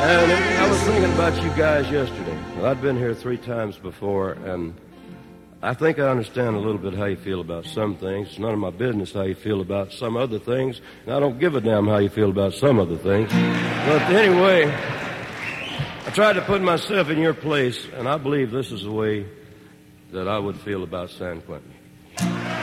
And I was thinking about you guys yesterday. Well, I'd been here 3 times before, and I think I understand a little bit how you feel about some things. It's none of my business how you feel about some other things, and I don't give a damn how you feel about some other things. But anyway, I tried to put myself in your place, and I believe this is the way that I would feel about San Quentin.